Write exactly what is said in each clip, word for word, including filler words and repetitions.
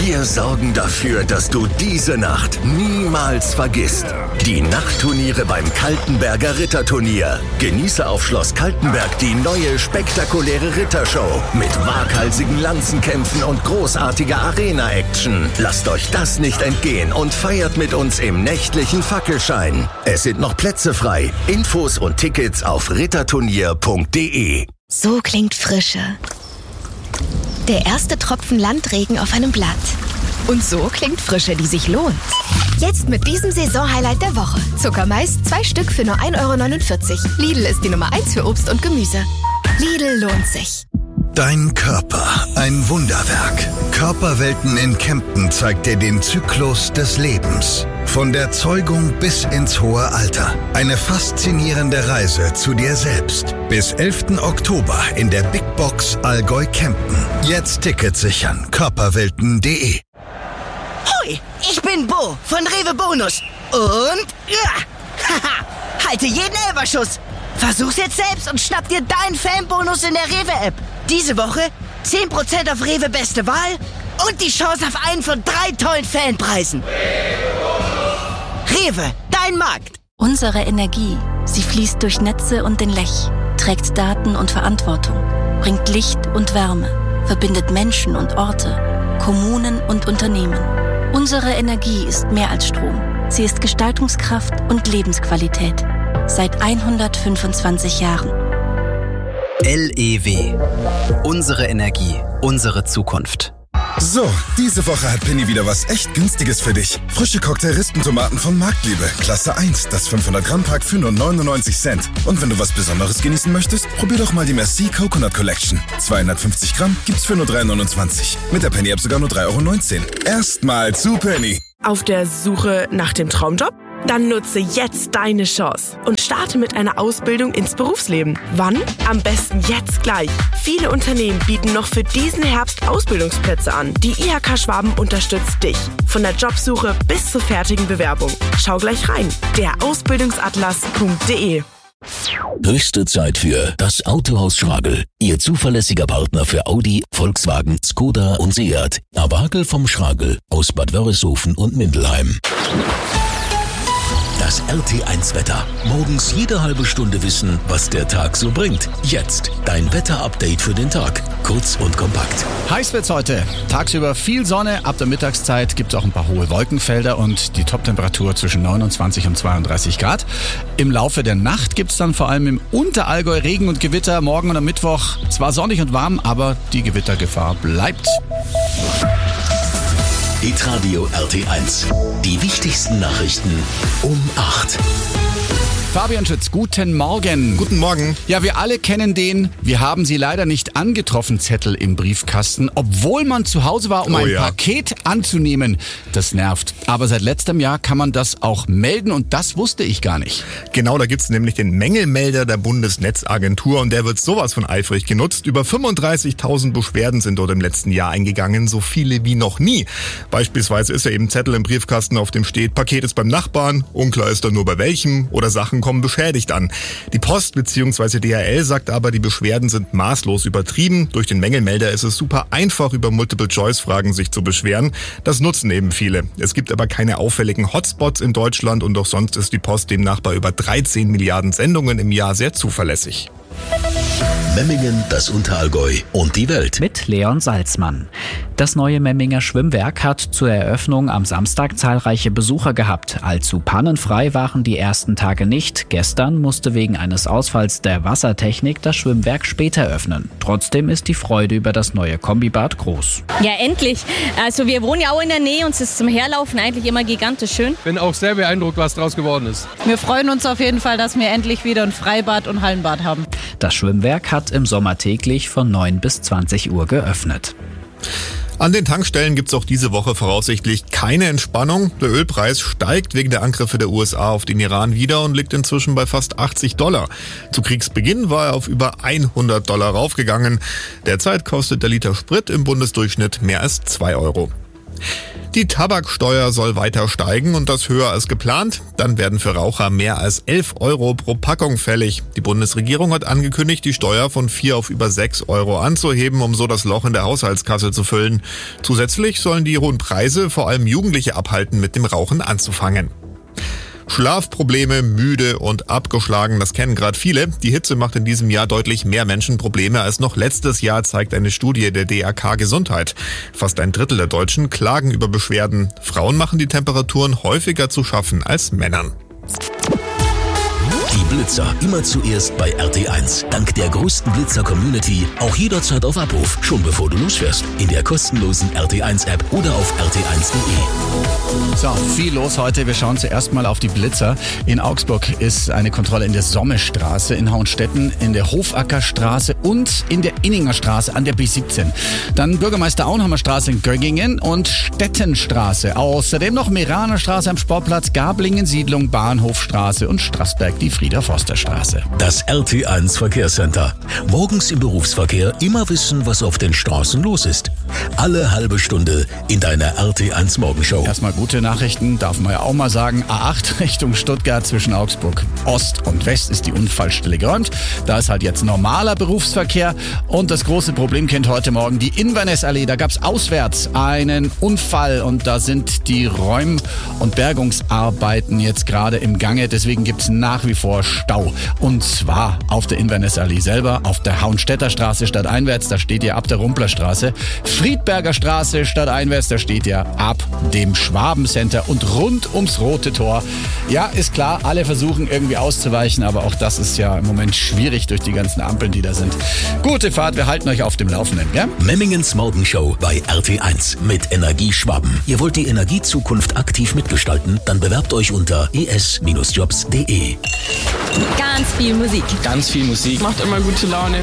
Wir sorgen dafür, dass du diese Nacht niemals vergisst. Die Nachtturniere beim Kaltenberger Ritterturnier. Genieße auf Schloss Kaltenberg die neue spektakuläre Rittershow mit waghalsigen Lanzenkämpfen und großartiger Arena-Action. Lasst euch das nicht entgehen und feiert mit uns im nächtlichen Fackelschein. Es sind noch Plätze frei. Infos und Tickets auf ritterturnier punkt de. So klingt Frische. Der erste Tropfen Landregen auf einem Blatt. Und so klingt Frische, die sich lohnt. Jetzt mit diesem Saisonhighlight der Woche. Zuckermais, zwei Stück für nur ein Euro neunundvierzig. Lidl ist die Nummer eins für Obst und Gemüse. Lidl lohnt sich. Dein Körper, ein Wunderwerk. Körperwelten in Kempten zeigt dir den Zyklus des Lebens. Von der Zeugung bis ins hohe Alter. Eine faszinierende Reise zu dir selbst. Bis elften Oktober in der Big Box Allgäu Kempten. Jetzt Tickets sichern. körperwelten punkt de. Hoi, ich bin Bo von Rewe Bonus. Und ja, haha, halte jeden Elferschuss. Versuch's jetzt selbst und schnapp dir deinen Fanbonus in der Rewe-App. Diese Woche zehn Prozent auf Rewe Beste Wahl und die Chance auf einen von drei tollen Fanpreisen. Rewe, dein Markt. Unsere Energie, sie fließt durch Netze und den Lech, trägt Daten und Verantwortung, bringt Licht und Wärme, verbindet Menschen und Orte, Kommunen und Unternehmen. Unsere Energie ist mehr als Strom. Sie ist Gestaltungskraft und Lebensqualität. Seit hundertfünfundzwanzig Jahren. L E W. Unsere Energie, unsere Zukunft. So, diese Woche hat Penny wieder was echt Günstiges für dich. Frische Cocktail-Rispentomaten von Marktliebe. Klasse eins, das fünfhundert Gramm Pack für nur neunundneunzig Cent. Und wenn du was Besonderes genießen möchtest, probier doch mal die Merci Coconut Collection. zweihundertfünfzig Gramm gibt's für nur drei Euro neunundzwanzig. Mit der Penny-App sogar nur drei Euro neunzehn. Erstmal zu Penny. Auf der Suche nach dem Traumjob? Dann nutze jetzt deine Chance und starte mit einer Ausbildung ins Berufsleben. Wann? Am besten jetzt gleich. Viele Unternehmen bieten noch für diesen Herbst Ausbildungsplätze an. Die I H K Schwaben unterstützt dich. Von der Jobsuche bis zur fertigen Bewerbung. Schau gleich rein. der ausbildungsatlas punkt de. Höchste Zeit für das Autohaus Schragel. Ihr zuverlässiger Partner für Audi, Volkswagen, Skoda und Seat. Abagel vom Schragel aus Bad Wörishofen und Mindelheim. Das R T eins Wetter. Morgens jede halbe Stunde wissen, was der Tag so bringt. Jetzt dein Wetter-Update für den Tag. Kurz und kompakt. Heiß wird's heute. Tagsüber viel Sonne. Ab der Mittagszeit gibt's auch ein paar hohe Wolkenfelder und die Toptemperatur zwischen neunundzwanzig und zweiunddreißig Grad. Im Laufe der Nacht gibt's dann vor allem im Unterallgäu Regen und Gewitter. Morgen und am Mittwoch zwar sonnig und warm, aber die Gewittergefahr bleibt. Hitradio R T eins. Die wichtigsten Nachrichten um acht. Fabian Schütz, guten Morgen. Guten Morgen. Ja, wir alle kennen den "Wir haben Sie leider nicht angetroffen" Zettel im Briefkasten, obwohl man zu Hause war, um Oh ein ja. Paket anzunehmen. Das nervt. Aber seit letztem Jahr kann man das auch melden und das wusste ich gar nicht. Genau, da gibt's nämlich den Mängelmelder der Bundesnetzagentur und der wird sowas von eifrig genutzt. Über fünfunddreißigtausend Beschwerden sind dort im letzten Jahr eingegangen, so viele wie noch nie. Beispielsweise ist ja eben ein Zettel im Briefkasten, auf dem steht, Paket ist beim Nachbarn, unklar ist dann nur bei welchem, oder Sachen kommen beschädigt an. Die Post bzw. D H L sagt aber, die Beschwerden sind maßlos übertrieben. Durch den Mängelmelder ist es super einfach, über Multiple-Choice-Fragen sich zu beschweren. Das nutzen eben viele. Es gibt aber keine auffälligen Hotspots in Deutschland und auch sonst ist die Post demnach bei über dreizehn Milliarden Sendungen im Jahr sehr zuverlässig. Memmingen, das Unterallgäu und die Welt. Mit Leon Salzmann. Das neue Memminger Schwimmwerk hat zur Eröffnung am Samstag zahlreiche Besucher gehabt. Allzu pannenfrei waren die ersten Tage nicht. Gestern musste wegen eines Ausfalls der Wassertechnik das Schwimmwerk später öffnen. Trotzdem ist die Freude über das neue Kombibad groß. Ja, endlich. Also wir wohnen ja auch in der Nähe und es ist zum Herlaufen eigentlich immer gigantisch schön. Bin auch sehr beeindruckt, was draus geworden ist. Wir freuen uns auf jeden Fall, dass wir endlich wieder ein Freibad und Hallenbad haben. Das Schwimmwerk hat im Sommer täglich von neun bis zwanzig Uhr geöffnet. An den Tankstellen gibt's auch diese Woche voraussichtlich keine Entspannung. Der Ölpreis steigt wegen der Angriffe der U S A auf den Iran wieder und liegt inzwischen bei fast achtzig Dollar. Zu Kriegsbeginn war er auf über hundert Dollar raufgegangen. Derzeit kostet der Liter Sprit im Bundesdurchschnitt mehr als zwei Euro. Die Tabaksteuer soll weiter steigen und das höher als geplant. Dann werden für Raucher mehr als elf Euro pro Packung fällig. Die Bundesregierung hat angekündigt, die Steuer von vier auf über sechs Euro anzuheben, um so das Loch in der Haushaltskasse zu füllen. Zusätzlich sollen die hohen Preise vor allem Jugendliche abhalten, mit dem Rauchen anzufangen. Schlafprobleme, müde und abgeschlagen, das kennen gerade viele. Die Hitze macht in diesem Jahr deutlich mehr Menschen Probleme als noch letztes Jahr, zeigt eine Studie der D A K Gesundheit. Fast ein Drittel der Deutschen klagen über Beschwerden. Frauen machen die Temperaturen häufiger zu schaffen als Männern. Die Blitzer immer zuerst bei R T eins. Dank der größten Blitzer-Community auch jederzeit auf Abruf, schon bevor du losfährst. In der kostenlosen R T eins App oder auf R T eins Punkt de. So, viel los heute. Wir schauen zuerst mal auf die Blitzer. In Augsburg ist eine Kontrolle in der Sommestraße, in Hauenstetten, in der Hofackerstraße und in der Inninger Straße an der B siebzehn. Dann Bürgermeister Auenhammer Straße in Göggingen und Stettenstraße. Außerdem noch Meraner Straße am Sportplatz, Gablingen Siedlung, Bahnhofstraße und Straßberg die Frieder-Forster-Straße. Das R T eins Verkehrscenter. Morgens im Berufsverkehr immer wissen, was auf den Straßen los ist. Alle halbe Stunde in deiner R T eins Morgenshow. Erstmal gute Nachrichten, darf man ja auch mal sagen. A acht Richtung Stuttgart zwischen Augsburg Ost und West ist die Unfallstelle geräumt. Da ist halt jetzt normaler Berufsverkehr. Und das große Problem kennt heute Morgen die Inverness-Allee. Da gab es auswärts einen Unfall und da sind die Räum- und Bergungsarbeiten jetzt gerade im Gange. Deswegen gibt es nach wie vor Stau. Und zwar auf der Inverness-Allee selber, auf der Hauenstädter Straße stadteinwärts, da steht ihr ab der Rumplerstraße. Friedberger Straße stadteinwärts, da steht ihr ab dem Schwabencenter und rund ums Rote Tor. Ja, ist klar, alle versuchen irgendwie auszuweichen, aber auch das ist ja im Moment schwierig durch die ganzen Ampeln, die da sind. Gute Fahrt, wir halten euch auf dem Laufenden, gell? Memmingens Morgenshow bei R T eins mit Energie Schwaben. Ihr wollt die Energiezukunft aktiv mitgestalten? Dann bewerbt euch unter e s Jobs punkt de. Ganz viel Musik. Ganz viel Musik. Macht immer gute Laune.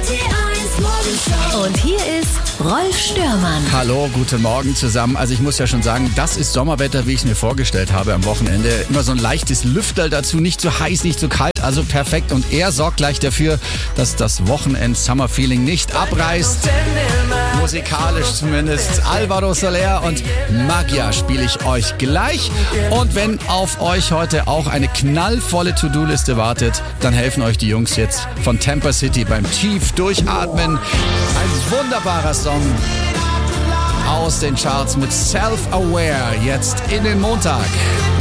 Und hier ist Rolf Störmann. Hallo, guten Morgen zusammen. Also ich muss ja schon sagen, das ist Sommerwetter, wie ich es mir vorgestellt habe am Wochenende. Immer so ein leichtes Lüfterl dazu, nicht zu heiß, nicht zu kalt, also perfekt. Und er sorgt gleich dafür, dass das Wochenend-Summer-Feeling nicht abreißt. Musikalisch zumindest. Alvaro Soler und Magia spiele ich euch gleich. Und wenn auf euch heute auch eine knallvolle To-Do-Liste wartet, dann helfen euch die Jungs jetzt von Tampa City beim tief durchatmen. Ein wunderbarer Song aus den Charts mit Self-Aware jetzt in den Montag.